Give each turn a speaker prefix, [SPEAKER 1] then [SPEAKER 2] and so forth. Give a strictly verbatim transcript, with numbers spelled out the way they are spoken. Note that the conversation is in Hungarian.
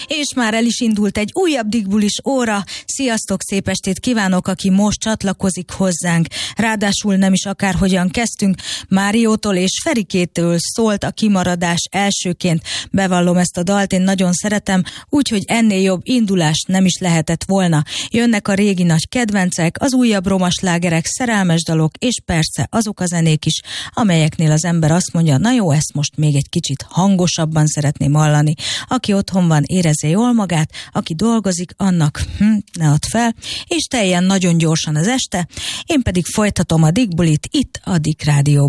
[SPEAKER 1] És már el is indult egy újabb Diggbulis óra. Sziasztok, szép estét kívánok, aki most csatlakozik hozzánk. Ráadásul nem is akárhogyan kezdtünk. Máriótól és Ferikétől szólt a kimaradás elsőként. Bevallom, ezt a dalt én nagyon szeretem, úgyhogy ennél jobb indulást nem is lehetett volna. Jönnek a régi nagy kedvencek, az újabb roma slágerek, szerelmes dalok, és persze azok a zenék is, amelyeknél az ember azt mondja, na jó, ezt most még egy kicsit hangosabban szeretném hallani. Aki otthon van, érezze jól magát, aki dolgozik, annak hm, ne add fel, és teljen nagyon gyorsan az este, én pedig folytatom a Diggbulit itt a Dick Rádióban.